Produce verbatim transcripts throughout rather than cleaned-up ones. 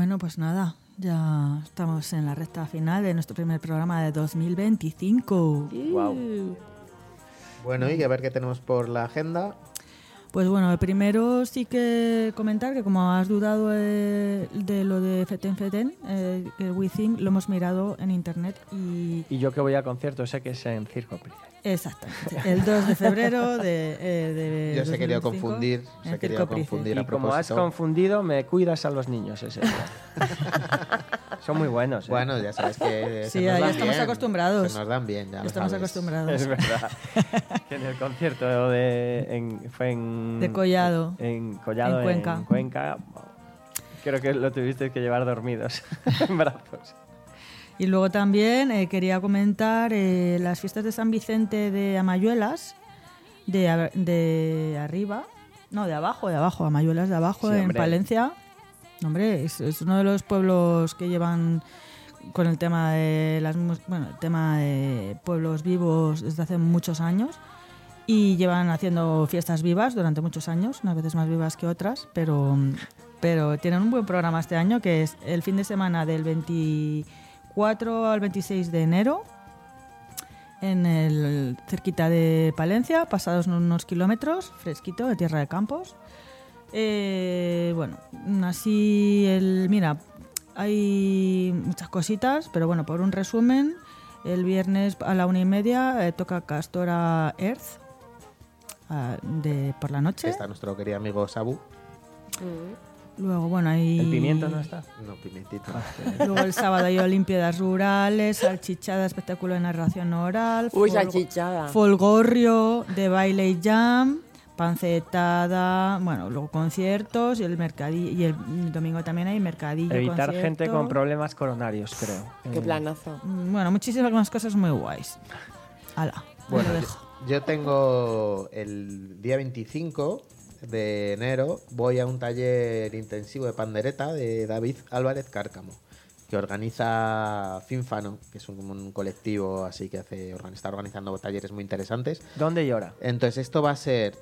Bueno, pues nada, ya estamos en la recta final de nuestro primer programa de dos mil veinticinco. Wow. Bueno, y a ver qué tenemos por la agenda. Pues bueno, primero sí que comentar que como has dudado de, de lo de Feten Feten, eh, el WeThink lo hemos mirado en internet y... Y yo que voy a concierto sé que es en Circo Price. Exactamente, el dos de febrero de, eh, de Yo se he querido confundir, se he querido confundir a Y como has propósito. confundido, me cuidas a los niños ese día. Son muy buenos, ¿eh? Bueno, ya sabes que sí, se nos ya dan estamos bien, acostumbrados. Se nos dan bien, ya lo Estamos sabes. acostumbrados. Es verdad. Que en el concierto de... En, fue en... De Collado. En Collado, En Cuenca. En Cuenca. Creo que lo tuvisteis que llevar dormidos en brazos. Y luego también eh, quería comentar eh, las fiestas de San Vicente de Amayuelas, de, de arriba, no, de abajo, de abajo, Amayuelas de abajo, Sí, en hombre. Palencia. Hombre, es, es uno de los pueblos que llevan con el tema de las mus- bueno, el tema de pueblos vivos desde hace muchos años y llevan haciendo fiestas vivas durante muchos años, unas veces más vivas que otras, pero, pero tienen un buen programa este año que es el fin de semana del veinticuatro al veintiséis de enero en el cerquita de Palencia, pasados unos kilómetros, fresquito, de Tierra de Campos. Eh, bueno, así el mira, hay muchas cositas, pero bueno, por un resumen, el viernes a la una y media eh, toca Castora Earth ah, de por la noche. Está nuestro querido amigo Sabu. Luego, bueno, hay... ¿El pimiento no está? No, Pimentito. Luego el sábado hay Olimpiadas Rurales, salchichada, espectáculo de narración oral, Uy, folgo- salchichada. folgorrio de baile y jam, pancetada, bueno, luego conciertos y el mercadillo, y el domingo también hay mercadillo, Evitar concierto. gente con problemas coronarios, creo. Qué Eh, planazo. Mm, Bueno, muchísimas más cosas muy guays. Hala, Bueno, lo yo, dejo. yo tengo el día veinticinco de enero, voy a un taller intensivo de pandereta de David Álvarez Cárcamo, que organiza Finfano, que es un, un colectivo así que hace, organi- está organizando talleres muy interesantes. ¿Dónde llora? Entonces esto va a ser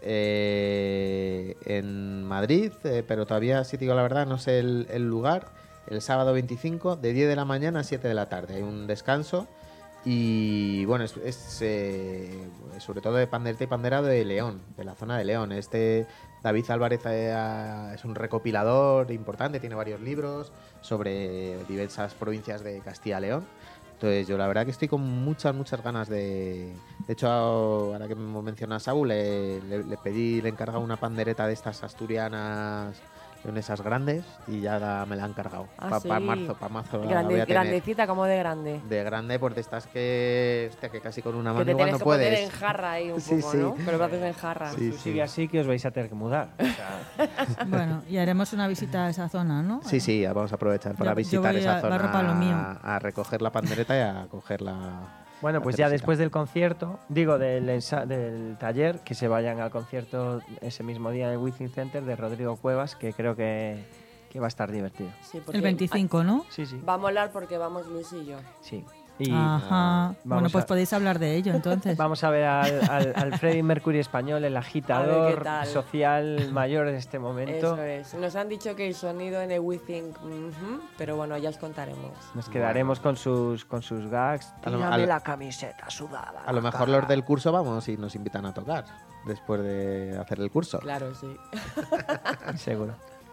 eh, en Madrid, eh, pero todavía, si te digo la verdad, no sé el, el lugar, el sábado veinticinco, de diez de la mañana a siete de la tarde. Hay un descanso y bueno, es, es, eh, sobre todo de pandereta y panderado de León, de la zona de León. Este David Álvarez eh, es un recopilador importante, tiene varios libros sobre diversas provincias de Castilla y León. Entonces yo la verdad que estoy con muchas, muchas ganas de... De hecho, ahora que me menciona a Saúl, le, le, le pedí, le he encargado una pandereta de estas asturianas, leonesas grandes, y ya la- me la han cargado. Ah, Para sí. marzo, para marzo la Grande- voy a tener. grandecita, como de grande. De grande, pues de estas que, hostia, que casi con una Que mano te igual tienes no que poner puedes. en jarra ahí un Sí, poco, sí. ¿no? Pero lo haces en jarra. Sí, Si sí. sigue así, que os vais a tener que mudar. O sea, Bueno, y haremos una visita a esa zona, ¿no? Sí, sí, vamos a aprovechar para Yo- yo visitar voy esa a- zona, barro para lo mío. a, a recoger la pandereta y a coger la... bueno, la pues ya cervecita. después del concierto, digo, del, ensa- del taller, que se vayan al concierto ese mismo día en el Wizzing Center de Rodrigo Cuevas, que creo que, que va a estar divertido. Sí, porque El veinticinco, ¿no? Sí, sí. Va a molar porque vamos Luis y yo. Sí. Y Ajá. Bueno, vamos pues a- podéis hablar de ello entonces. vamos a ver al, al, al Freddie Mercury español, el A ver agitador qué tal. social mayor en este momento. Eso es. Nos han dicho que el sonido en el WeThink, ujú, pero bueno, ya os contaremos. Nos quedaremos con sus con sus gags. A lo- Tírame a lo- la camiseta sudada. A lo la mejor cara. los del curso vamos y nos invitan a tocar después de hacer el curso. Claro, sí. Seguro.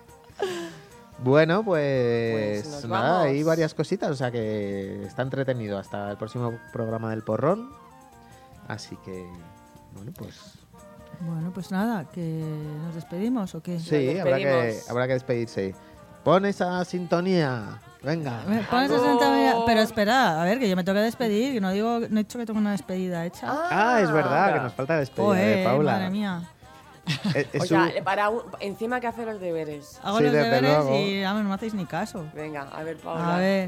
Bueno, pues, Pues nos nada, vamos. hay varias cositas, o sea que está entretenido hasta el próximo programa del Porrón. Así que, bueno, pues Bueno, pues nada, que nos despedimos o qué. sí, habrá que, despedimos. habrá que despedirse. Pon esa sintonía, venga. Me pones Agur. sesenta mil- Pero espera, a ver, que yo me tengo que despedir, que no digo, no he dicho que tengo una despedida hecha. Ah, es verdad, que nos falta despedir de Joder, Paula. madre mía. Es- es O sea, un- para un- encima que hacer los deberes. Hago Sí, los desde deberes luego. y vamos, no me hacéis ni caso. Venga, a ver, Paula. A ver.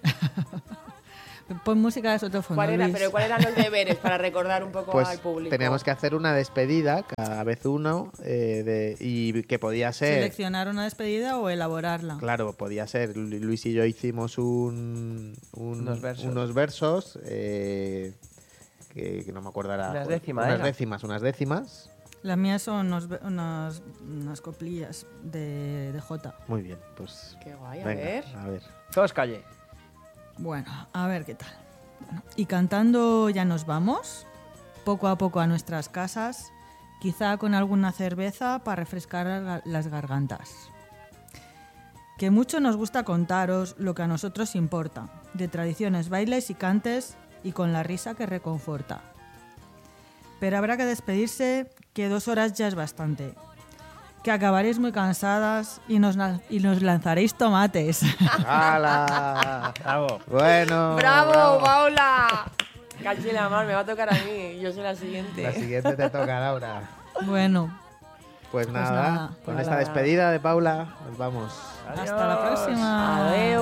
Pon música de sotofondo, ¿Cuál era, Luis. pero ¿cuáles eran los deberes para recordar un poco Pues al público? teníamos que hacer una despedida cada vez uno eh, de- y que podía ser... ¿Seleccionar una despedida o elaborarla? Claro, podía ser. Lu- Luis y yo hicimos un, un- Unos versos. unos versos, eh, que, que no me acuerdo ahora. Unas Joder, décimas, Unas era. décimas, unas décimas. Las mías son unos, unas, unas coplillas de, de Jota. Muy bien, pues... Qué guay, a venga, ver. a ver. Todos calle. Bueno, a ver qué tal. Bueno, y cantando ya nos vamos, poco a poco a nuestras casas, quizá con alguna cerveza para refrescar ga- las gargantas. Que mucho nos gusta contaros lo que a nosotros importa, de tradiciones, bailes y cantes, y con la risa que reconforta. Pero habrá que despedirse, que dos horas ya es bastante. Que acabaréis muy cansadas y nos, lan- y nos lanzaréis tomates. ¡Hala! Bravo. Bueno. ¡Bravo, Paula! Caché la mar, me va a tocar a mí. Yo soy la siguiente. La siguiente te toca, Laura. Bueno, Pues Pues nada, nada. con Hola. esta despedida de Paula, nos vamos. hasta la próxima. Adiós.